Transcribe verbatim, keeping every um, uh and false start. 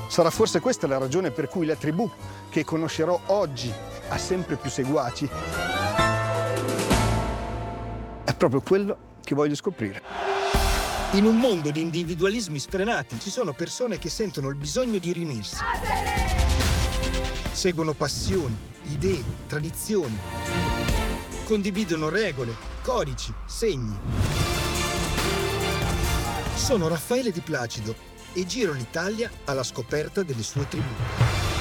Sarà forse questa la ragione per cui la tribù che conoscerò oggi ha sempre più seguaci? È proprio quello che voglio scoprire. In un mondo di individualismi sfrenati ci sono persone che sentono il bisogno di riunirsi. Seguono passioni, idee, tradizioni. Condividono regole, codici, segni. Sono Raffaele Di Placido e giro l'Italia alla scoperta delle sue tribù.